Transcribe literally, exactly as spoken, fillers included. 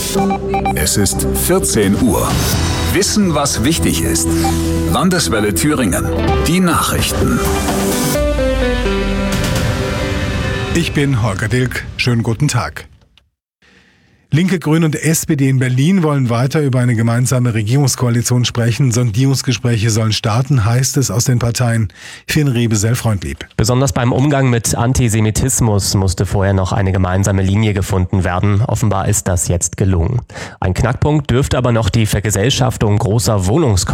Es ist vierzehn Uhr. Wissen, was wichtig ist. Landeswelle Thüringen. Die Nachrichten. Ich bin Holger Dilk. Schönen guten Tag. Linke, Grüne und S P D in Berlin wollen weiter über eine gemeinsame Regierungskoalition sprechen. Sondierungsgespräche sollen starten, heißt es aus den Parteien. Finn Rebesell-Freundlieb. Besonders beim Umgang mit Antisemitismus musste vorher noch eine gemeinsame Linie gefunden werden. Offenbar ist das jetzt gelungen. Ein Knackpunkt dürfte aber noch die Vergesellschaftung großer Wohnungskomplexen